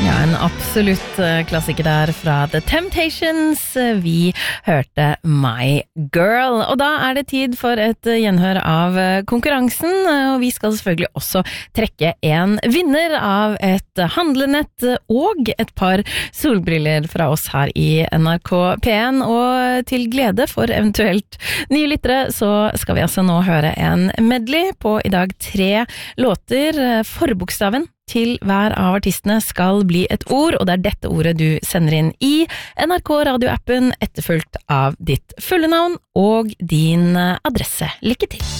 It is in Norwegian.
Ja, en absolutt klassiker der fra The Temptations. Vi hørte My Girl. Og da det tid for et gjenhør av konkurransen, og vi skal selvfølgelig også trekke en vinner av et handlenett og et par solbriller fra oss her i NRK P1. Og til glede for eventuelt nye lyttere, så skal vi altså nå høre en medley på i dag 3 låter. Forbokstaven til hver av artistene skal bli et ord, og det dette ordet du sender inn i NRK radioappen, etterfulgt av ditt fulle navn og din adresse. Lykke til!